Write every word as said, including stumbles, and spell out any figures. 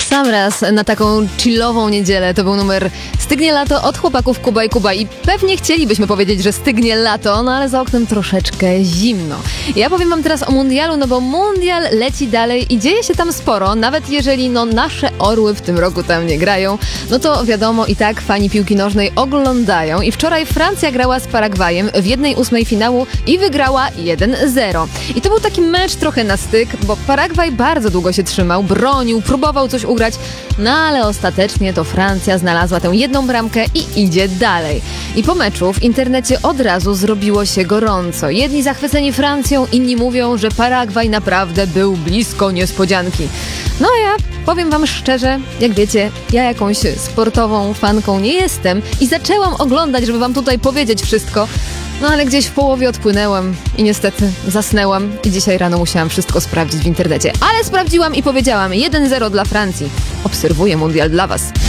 Sam raz na taką chillową niedzielę to był numer Stygnie lato od chłopaków Kuba i Kuba i pewnie chcielibyśmy powiedzieć, że stygnie lato, no ale za oknem troszeczkę zimno. Ja powiem wam teraz o mundialu, no bo mundial leci dalej i dzieje się tam sporo, nawet jeżeli no nasze orły w tym roku tam nie grają, no to wiadomo i tak fani piłki nożnej oglądają i wczoraj Francja grała z Paragwajem w jednej ósmej finału i wygrała jeden zero. I to był taki mecz trochę na styk, bo Paragwaj bardzo długo się trzymał, bronił, próbował coś ugrać, no ale ostatecznie to Francja znalazła tę jedną bramkę i idzie dalej. I po meczu w internecie od razu zrobiło się gorąco. Jedni zachwyceni Francją, inni mówią, że Paragwaj naprawdę był blisko niespodzianki. No a ja powiem wam szczerze, jak wiecie, ja jakąś sportową fanką nie jestem i zaczęłam oglądać, żeby wam tutaj powiedzieć wszystko, no ale gdzieś w połowie odpłynęłam i niestety zasnęłam i dzisiaj rano musiałam wszystko sprawdzić w internecie. Ale sprawdziłam i powiedziałam jeden zero dla Francji. Obserwuję mundial dla was.